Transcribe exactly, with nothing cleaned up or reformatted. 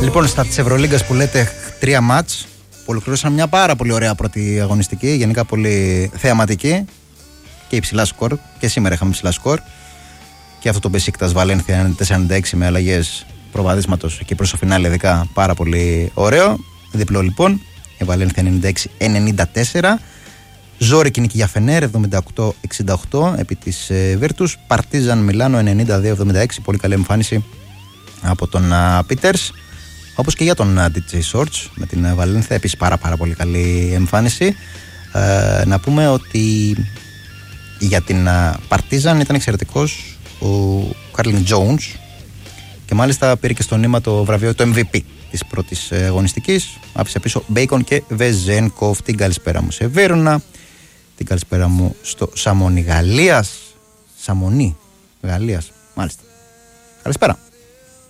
Λοιπόν, στα της Ευρωλίγκας που λέτε τρία μάτς, που ολοκληρώσαν μια πάρα πολύ ωραία πρώτη αγωνιστική, γενικά πολύ θεαματική και υψηλά σκορ. Και σήμερα είχαμε υψηλά σκορ. Και αυτό το Μπεσίκτας Βαλένθια ενενήντα τέσσερα ενενήντα έξι με αλλαγές προβαδίσματος και προς το φινάλε ειδικά πάρα πολύ ωραίο. Διπλό λοιπόν. Η Βαλένθια ενενήντα έξι ενενήντα τέσσερα. Ζόρικη νίκη για Φενέρ εβδομήντα οκτώ εξήντα οκτώ επί της Βίρτους. Παρτίζαν Μιλάνο ενενήντα δύο εβδομήντα έξι. Πολύ καλή εμφάνιση από τον Πίτερς. Όπως και για τον ντι τζέι Shorts με την Βαλένθια. Επίσης πάρα πάρα πολύ καλή εμφάνιση. Ε, να πούμε ότι για την Παρτίζαν ήταν εξαιρετικός ο Κάρλιν Τζόουνς και μάλιστα πήρε και στο νήμα το βραβείο το εμ βι πι της πρώτης αγωνιστικής. Άφησε πίσω Μπέικον και Βεζένκοφ. Την καλησπέρα μου σε Βέρονα, την καλησπέρα μου στο Σαμονί Γαλλίας. Σαμονί Γαλλίας, μάλιστα. Καλησπέρα.